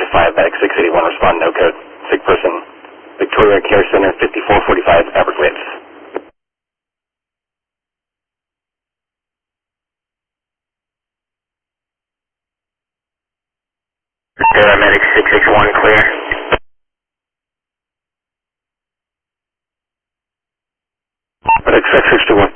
5, medic 681, respond, no code. Sick person, Victoria Care Center, 5445, Everglades. Medic 661, clear. Medic 661,